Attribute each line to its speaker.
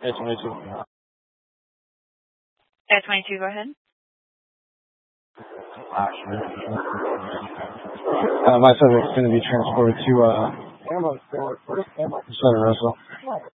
Speaker 1: A22.
Speaker 2: A22, go ahead.
Speaker 1: My subject's going to be transported to Center Russell.